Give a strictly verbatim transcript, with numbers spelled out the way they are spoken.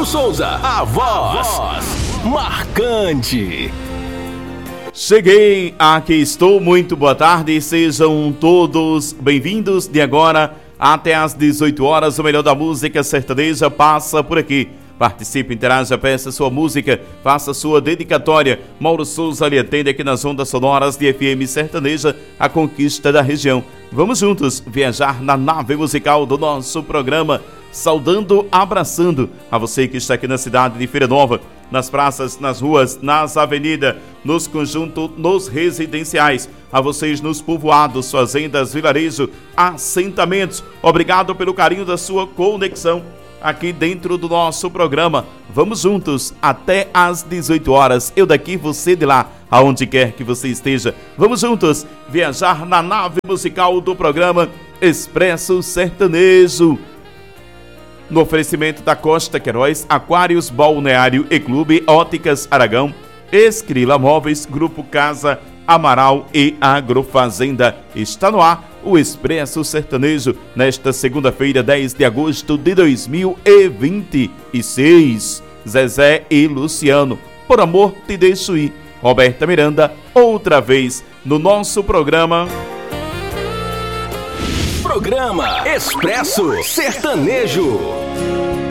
Souza, a voz, a voz marcante. Cheguei, aqui estou, muito boa tarde, sejam todos bem-vindos. De agora até às dezoito horas, o melhor da música sertaneja passa por aqui. Participe, interaja, peça sua música, faça sua dedicatória. Mauro Souza lhe atende aqui nas ondas sonoras de F M Sertaneja, a conquista da região. Vamos juntos viajar na nave musical do nosso programa, saudando, abraçando a você que está aqui na cidade de Feira Nova, nas praças, nas ruas, nas avenidas, nos conjuntos, nos residenciais, a vocês nos povoados, fazendas, vilarejo, assentamentos. Obrigado pelo carinho da sua conexão aqui dentro do nosso programa. Vamos juntos até às dezoito horas. Eu daqui, você de lá, aonde quer que você esteja. Vamos juntos viajar na nave musical do programa Expresso Sertanejo. No oferecimento da Costa Queiroz, Aquários, Balneário e Clube, Óticas Aragão, Escrila Móveis, Grupo Casa Amaral e Agrofazenda. Está no ar o Expresso Sertanejo, nesta segunda-feira, dez de agosto de dois mil e vinte e seis. Zezé e Luciano, Por Amor Te Deixo Ir. Roberta Miranda, outra vez no nosso programa. Programa Expresso Sertanejo.